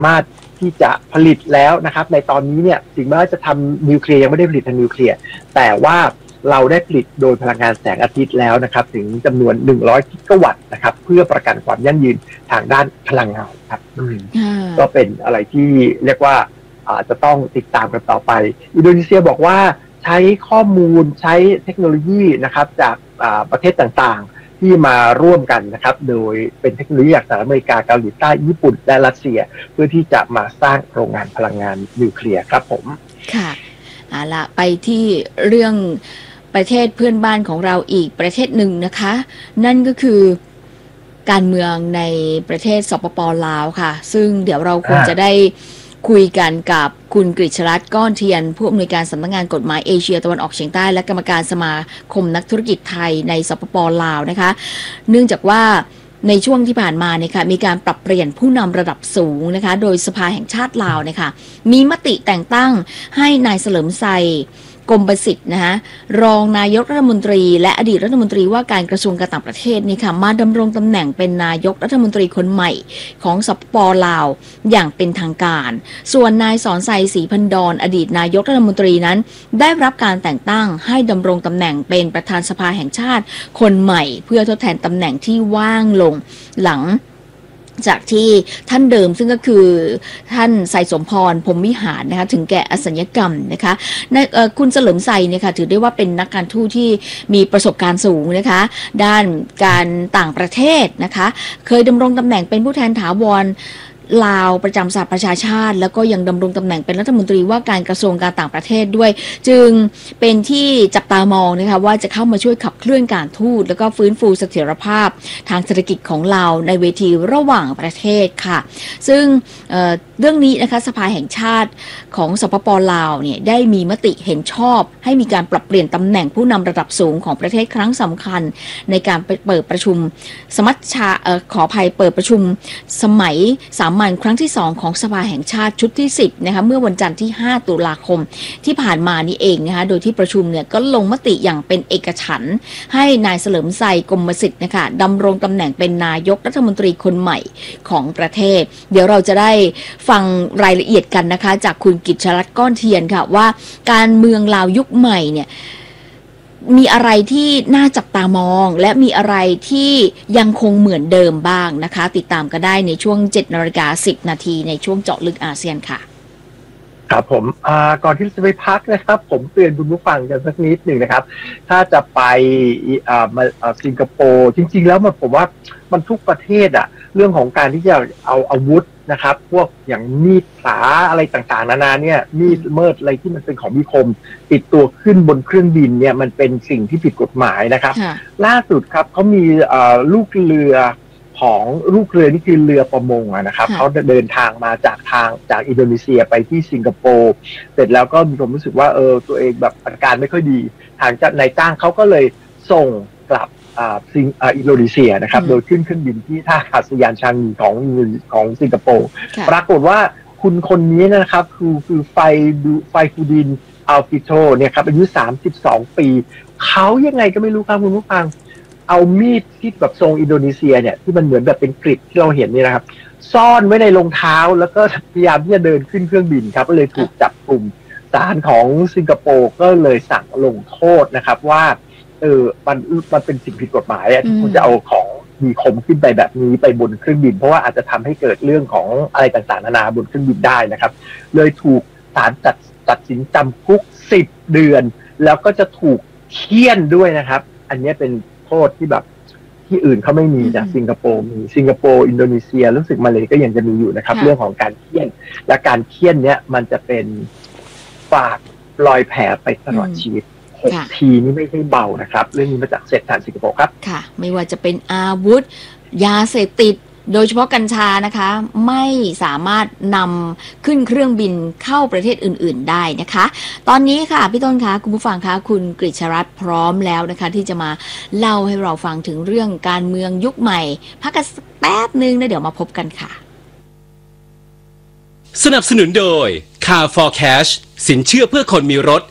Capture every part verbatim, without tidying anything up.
ามารถที่จะผลิตแล้วนะครับในตอนนี้เนี่ยถึงแม้ว่าจะทำนิวเคลียร์ยังไม่ได้ผลิตทางนิวเคลียร์แต่ว่าเราได้ผลิตโดยพลังงานแสงอาทิตย์แล้วนะครับถึงจำนวนหนึ่งร้อยกิกะวัตต์นะครับเพื่อประกันความยั่งยืนทางด้านพลังงานครับก็เป็นอะไรที่เรียกว่าอาจจะต้องติดตามกันต่อไปอินโดนีเซียบอกว่าใช้ข้อมูลใช้เทคโนโลยีนะครับจากประเทศต่างๆที่มาร่วมกันนะครับโดยเป็นเทคโนโลยีจากสหรัฐอเมริกาเกาหลีใต้ญี่ปุ่นและรัสเซียเพื่อที่จะมาสร้างโรงงานพลังงานนิวเคลียร์ครับผมค่ะเอาละไปที่เรื่องประเทศเพื่อนบ้านของเราอีกประเทศหนึ่งนะคะนั่นก็คือการเมืองในประเทศสปป.ลาวค่ะซึ่งเดี๋ยวเราคงจะได้คุยกันกับคุณกฤษรัตน์ก้อนเทียนผู้อำนวยการสำนักงานกฎหมายเอเชียตะวันออกเฉียงใต้และกรรมการสมาคมนักธุรกิจไทยในสปป.ลาวนะคะเนื่องจากว่าในช่วงที่ผ่านมาเนี่ยค่ะมีการปรับเปลี่ยนผู้นำระดับสูงนะคะโดยสภาแห่งชาติลาวเนี่ยค่ะมีมติแต่งตั้งให้นายเฉลิมไซกรมประสิทธิ์นะคะรองนายกรัฐมนตรีและอดีตรัฐมนตรีว่าการกระทรวงการต่างประเทศนี่ค่ะมาดำรงตำแหน่งเป็นนายกรัฐมนตรีคนใหม่ของสปป.ลาวอย่างเป็นทางการส่วนนายสอนไซศรีพันดรอดีตนายกรัฐมนตรีนั้นได้รับการแต่งตั้งให้ดำรงตำแหน่งเป็นประธานสภาแห่งชาติคนใหม่เพื่อทดแทนตำแหน่งที่ว่างลงหลังจากที่ท่านเดิมซึ่งก็คือท่านไซสมพรพรหมวิหารนะคะถึงแก่อสัญญกรรมนะคะในคุณเฉลิมไซเนี่ยค่ะถือได้ว่าเป็นนักการทูตที่มีประสบการณ์สูงนะคะด้านการต่างประเทศนะคะเคยดำรงตำแหน่งเป็นผู้แทนถาวรลาวประจำสหประชาชาติแล้วก็ยังดำรงตำแหน่งเป็นรัฐมนตรีว่าการกระทรวงการต่างประเทศด้วยจึงเป็นที่จับตามองนะคะว่าจะเข้ามาช่วยขับเคลื่อนการทูตแล้วก็ฟื้นฟูเสถียรภาพทางเศรษฐกิจของลาวในเวทีระหว่างประเทศค่ะซึ่ง เอ่อ เรื่องนี้นะคะสภาแห่งชาติของสปป.ลาวเนี่ยได้มีมติเห็นชอบให้มีการปรับเปลี่ยนตำแหน่งผู้นำระดับสูงของประเทศครั้งสำคัญในการเปิดประชุมสมัชชาเอ่อขออภัยเปิดประชุมสมัยสามัญครั้งที่สองของสภาแห่งชาติชุดที่สิบนะคะเมื่อวันจันทร์ที่ห้าตุลาคมที่ผ่านมานี่เองนะคะโดยที่ประชุมเนี่ยก็ลงมติอย่างเป็นเอกฉันท์ให้นายเฉลิมไซกรมสิทธิ์นะคะดำรงตำแหน่งเป็นนายกรัฐมนตรีคนใหม่ของประเทศเดี๋ยวเราจะได้ฟังรายละเอียดกันนะคะจากคุณกิจชรัตน์ก้อนเทียนค่ะว่าการเมืองลาวยุคใหม่เนี่ยมีอะไรที่น่าจับตามองและมีอะไรที่ยังคงเหมือนเดิมบ้างนะคะติดตามก็ได้ในช่วง เจ็ดนาฬิกาสิบนาทีในช่วงเจาะลึกอาเซียนค่ะครับผมก่อนที่จะไปพักนะครับผมเตือนคุณผู้ฟังกันสักนิดหนึ่งนะครับถ้าจะไปมาสิงคโปร์จริงๆแล้วมันผมว่ามันทุกประเทศอะเรื่องของการที่จะเอาอาวุธนะครับพวกอย่างมีดผาอะไรต่างๆนานาเนี่ยมีดเมิดอะไรที่มันเป็นของมีคมติดตัวขึ้นบนเครื่องบินเนี่ยมันเป็นสิ่งที่ผิดกฎหมายนะครับล่าสุดครับเขามีลูกเรือของลูกเรือนี่คือเรือประมงนะครับเขาเดินทางมาจากทางจากอินโดนีเซียไปที่สิงคโปร์เสร็จแล้วก็มีความรู้สึกว่าเออตัวเองแบบอาการไม่ค่อยดีทางนายจ้างเขาก็เลยส่งกลับสิงอินโดนีเซียนะครับโดยขึ้นเครื่องบินที่ท่าอากาศยานชางงีของของสิงคโปร์ปรากฏว่าคุณคนนี้นะครับคือคือไฟดูไฟฟูดินอัลฟิโตเนี่ยครับอายุสามสิบสองปีเขายังไงก็ไม่รู้ครับคุณผู้ฟังเอามีดที่แบบทรงอินโดนีเซียเนี่ยที่มันเหมือนแบบเป็นกริดที่เราเห็นนี่นะครับซ่อนไว้ในรองเท้าแล้วก็พยายามที่จะเดินขึ้นเครื่องบินครับก็เลยถูกจับกลุ่มศาลของสิงคโปร์ก็เลยสั่งลงโทษนะครับว่าเออมันมันเป็นสิ่งผิดกฎหมายอ่ะที่คุณจะเอาของมีคมขึ้นไปแบบนี้ไปบนเครื่องบินเพราะว่าอาจจะทำให้เกิดเรื่องของอะไรต่างๆนานาบนเครื่องบินได้นะครับเลยถูกศาลตัดตัดสินจำคุกสิบเดือนแล้วก็จะถูกเฆี่ยนด้วยนะครับอันนี้เป็นโทษที่แบบที่อื่นเขาไม่มีจากสิงคโปร์มีสิงคโปร์อินโดนีเซียรู้สึกมาเลยก็ยังจะมีอยู่นะครับเรื่องของการเฆี่ยนและการเฆี่ยนเนี้ยมันจะเป็นฝากรอยแผลไปตลอดชีวิตหกทีนี่ไม่ใช่เบานะครับเรื่องนี้มาจากเศรษฐานสิงคโปร์ครับค่ะไม่ว่าจะเป็นอาวุธยาเสพติดโดยเฉพาะกัญชานะคะไม่สามารถนำขึ้นเครื่องบินเข้าประเทศอื่นๆได้นะคะตอนนี้ค่ะพี่ต้นคะคุณผู้ฟังคะคุณกฤษรัตน์พร้อมแล้วนะคะที่จะมาเล่าให้เราฟังถึงเรื่องการเมืองยุคใหม่พักกันแป๊บนึงแล้วเดี๋ยวมาพบกันค่ะสนับสนุนโดย Car for Cash สินเชื่อเพื่อคนมีรถ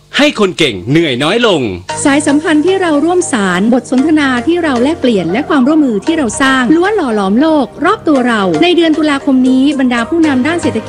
ให้คนเก่งเหนื่อยน้อยลงสายสัมพันธ์ที่เราร่วมสารบทสนทนาที่เราแลกเปลี่ยนและความร่วมมือที่เราสร้างล้วนหล่อหลอมโลกรอบตัวเราในเดือนตุลาคมนี้บรรดาผู้นำด้านเศรษฐกิจ